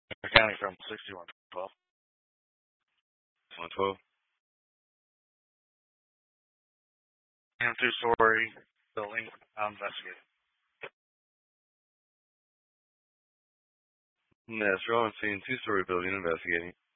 County from 6112. 112. And two-story building. Investigating. Metro, I'm seeing two-story building investigating.